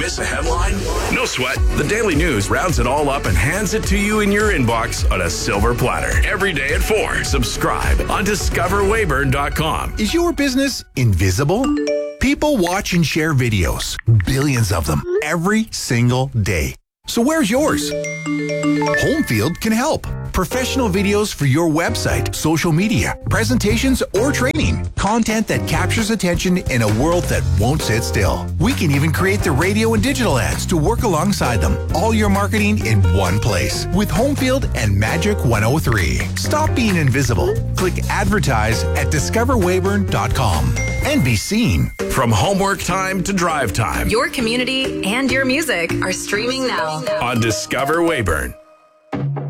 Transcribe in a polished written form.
Miss a headline? No sweat. The Daily News rounds it all up and hands it to you in your inbox on a silver platter. Every day at 4. Subscribe on discoverwayburn.com. Is your business invisible? People watch and share videos, billions of them, every single day. So where's yours? Homefield can help. Professional videos for your website, social media, presentations, or training. Content that captures attention in a world that won't sit still. We can even create the radio and digital ads to work alongside them. All your marketing in one place with Homefield and Magic 103. Stop being invisible. Click advertise at discoverwayburn.com and be seen. From homework time to drive time. Your community and your music are streaming now On Discover Wayburn.